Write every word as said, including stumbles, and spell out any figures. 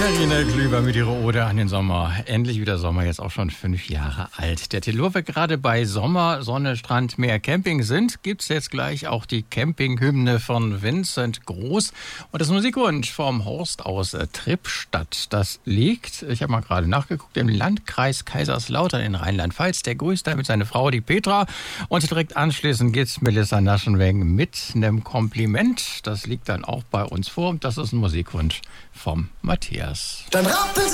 Katharina Klüber mit ihrer Ode an den Sommer. Endlich wieder Sommer, jetzt auch schon fünf Jahre alt. Der Titel, wo wir gerade bei Sommer, Sonne, Strand, Meer, Camping sind, gibt's jetzt gleich auch die Campinghymne von Vincent Groß und das Musikwunsch vom Horst aus äh, Trippstadt. Das liegt, ich habe mal gerade nachgeguckt, im Landkreis Kaiserslautern in Rheinland-Pfalz. Der grüßt da mit seiner Frau, die Petra. Und direkt anschließend geht's Melissa Naschenweng mit einem Kompliment. Das liegt dann auch bei uns vor. Das ist ein Musikwunsch vom Matthias. Dann rappelt's